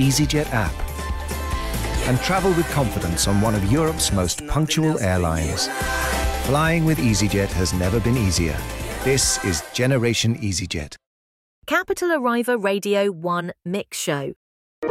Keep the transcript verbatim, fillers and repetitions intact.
EasyJet app and travel with confidence on one of Europe's most punctual airlines. Flying with EasyJet has never been easier. This is Generation EasyJet. Capital Arriva Radio one Mix Show.